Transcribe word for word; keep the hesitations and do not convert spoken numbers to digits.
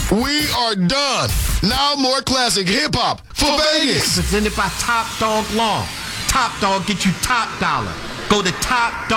We are done. Now more classic hip-hop for Vegas. Presented by Top Dog Law. Top Dog get you top dollar. Go to top dog